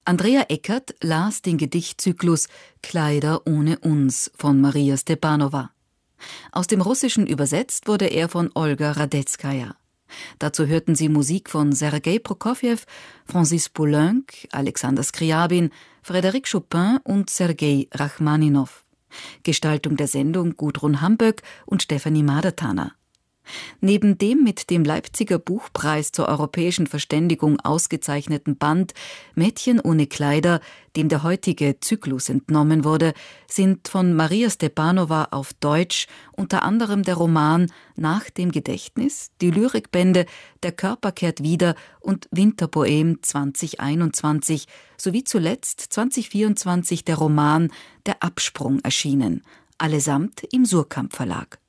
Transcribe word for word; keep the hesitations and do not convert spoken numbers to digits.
Andrea Eckert las den Gedichtzyklus »Kleider ohne uns« von Maria Stepanova. Aus dem Russischen übersetzt wurde er von Olga Radetskaja. Dazu hörten Sie Musik von Sergei Prokofjew, Francis Poulenc, Alexander Skriabin, Frédéric Chopin und Sergei Rachmaninow. Gestaltung der Sendung Gudrun Hamböck und Stefanie Madertaner. Neben dem mit dem Leipziger Buchpreis zur europäischen Verständigung ausgezeichneten Band »Mädchen ohne Kleider«, dem der heutige Zyklus entnommen wurde, sind von Maria Stepanova auf Deutsch unter anderem der Roman »Nach dem Gedächtnis«, die Lyrikbände »Der Körper kehrt wieder« und »Winterpoem zwanzig einundzwanzig« sowie zuletzt zwanzig vierundzwanzig der Roman »Der Absprung« erschienen, allesamt im Suhrkamp Verlag.